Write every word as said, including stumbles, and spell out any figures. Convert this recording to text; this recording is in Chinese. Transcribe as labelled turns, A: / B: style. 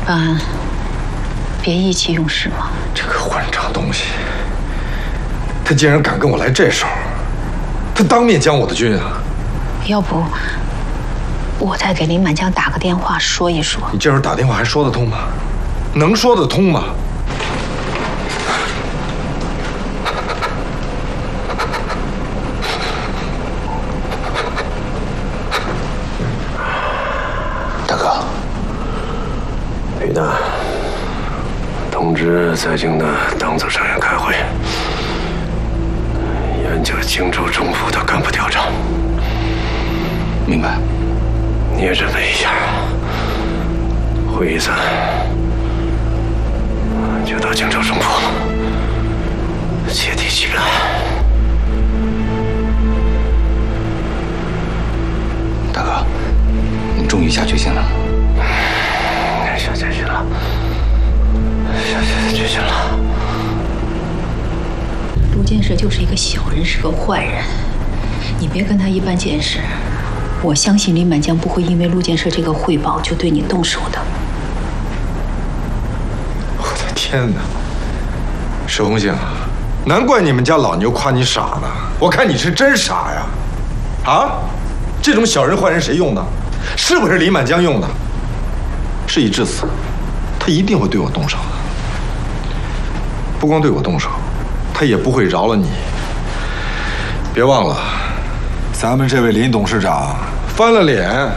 A: 办案，别意气用事嘛。
B: 这个混账东西，他竟然敢跟我来这手，他当面将我的军啊！
A: 要不我再给林满江打个电话说一说。
B: 你这时候打电话还说得通吗？能说得通吗？
C: 大哥，于大，通知在京的党组成员开会，研究荆州中府的干部调查。
D: 明白。
C: 你也准备一下，会议散就到荆州中府，切题起来。
D: 大哥，你终于下决心了。
C: 下决心了，下下决心了。
A: 陆建设就是一个小人，是个坏人，你别跟他一般见识。我相信林满江不会因为陆建设这个汇报就对你动手的。
B: 我的天哪，石红杏，难怪你们家老牛夸你傻呢。我看你是真傻呀！啊，这种小人坏人谁用的？是不是林满江用的？事已至此，他一定会对我动手的。不光对我动手，他也不会饶了你。别忘了，咱们这位林董事长翻了脸